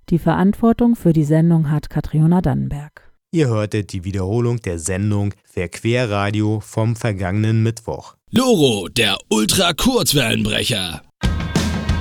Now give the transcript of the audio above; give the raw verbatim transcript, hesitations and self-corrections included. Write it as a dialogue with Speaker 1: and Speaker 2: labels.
Speaker 1: Die Verantwortung für die Sendung hat Katriona Dannenberg.
Speaker 2: Ihr hörtet die Wiederholung der Sendung Verquerradio vom vergangenen Mittwoch.
Speaker 3: Loro, der Ultra-Kurzwellenbrecher.